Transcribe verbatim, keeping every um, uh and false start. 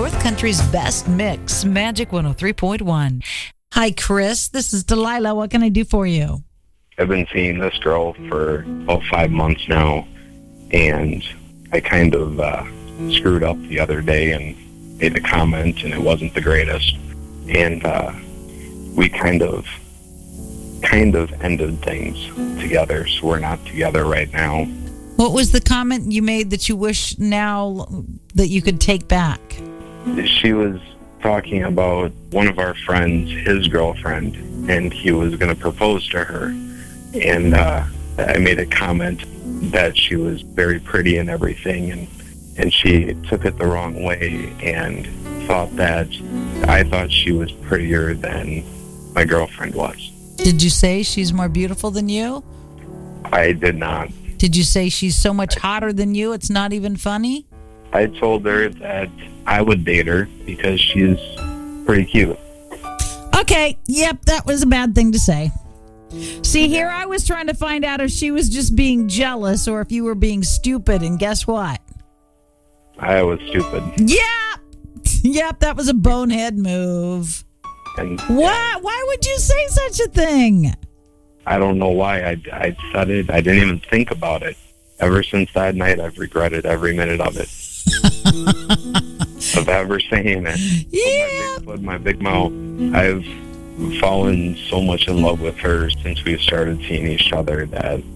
North Country's best mix, Magic one oh three point one. Hi, Chris. This is Delilah. What can I do for you? I've been seeing this girl for about five months now, and I kind of uh, screwed up the other day and made a comment, and it wasn't the greatest. And uh, we kind of, kind of ended things together, so we're not together right now. What was the comment you made that you wish now that you could take back? She was talking about one of our friends, his girlfriend, and he was going to propose to her. And uh, I made a comment that she was very pretty and everything, and, and she took it the wrong way and thought that I thought she was prettier than my girlfriend was. Did you say she's more beautiful than you? I did not. Did you say she's so much hotter than you, it's not even funny? I told her that I would date her because she's pretty cute. Okay, yep, that was a bad thing to say. See, here I was trying to find out if she was just being jealous or if you were being stupid, and guess what? I was stupid. Yep, yep, that was a bonehead move. And Why? Why would you say such a thing? I don't know why I, I said it. I didn't even think about it. Ever since that night, I've regretted every minute of it. of ever saying it. Yeah. My big foot, my big mouth. I've fallen so much in love with her since we started seeing each other that